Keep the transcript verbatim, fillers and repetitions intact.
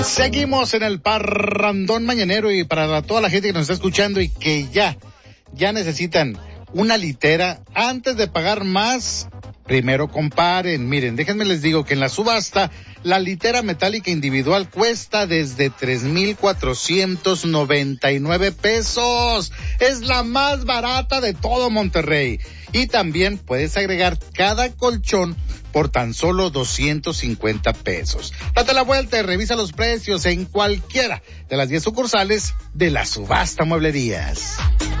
Seguimos en el parrandón mañanero y para toda la gente que nos está escuchando y que ya, ya necesitan una litera, antes de pagar más, primero comparen. Miren, déjenme les digo que en la subasta, la litera metálica individual cuesta desde tres mil cuatrocientos noventa y nueve pesos. Es la más barata de todo Monterrey. Y también puedes agregar cada colchón por tan solo doscientos cincuenta pesos. Date la vuelta y revisa los precios en cualquiera de las diez sucursales de la subasta Mueblerías.